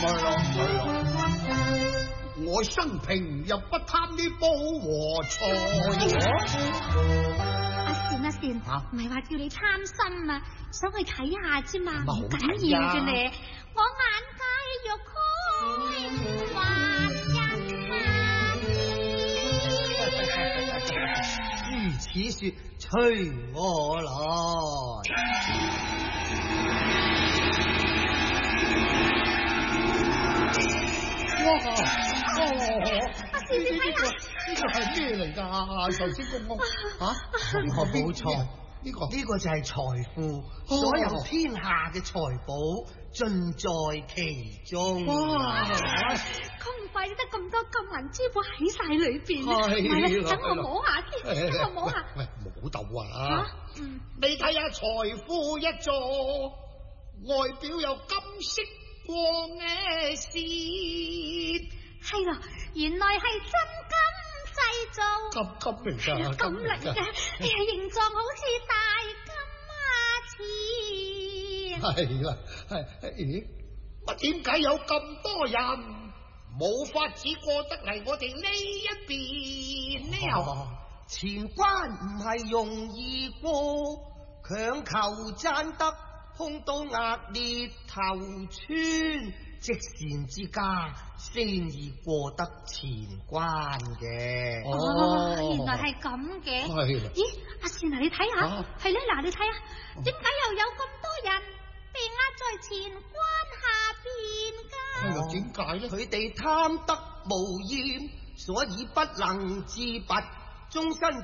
我生平又不貪啲煲和菜。 阿善，唔係話叫你貪心啊，想去睇下啫嘛，唔緊要嘅咧。我眼界欲開，還人如此說，隨我來。 阿善，你睇下呢個係咩嚟㗎？壽星公公冇錯，呢個就係財富，所有天下嘅財寶盡在其中。 咁快得咁多金銀珠寶喺晒裏邊啊！等我摸下先，等我摸下。 喂，摸到啊！你睇下財富一座，外表有金色光嘅線。 係咯，原來係真金製造。 金嚟㗎， 金嚟㗎，形狀好似大金錢。 係啦，咦？乜點解有咁多人冇法子過得嚟我哋呢一邊呢？ 前關唔係容易過，強求賺得碰到額裂頭穿。積善之家先易過得前關嘅。 原來係咁嘅。 係。 咦，阿善你睇下，係咧，嗱你睇下，點解又有咁多人被壓在前關下邊㗎？ 係咯，點解咧？ 佢哋貪得無厭，所以不能自拔，終身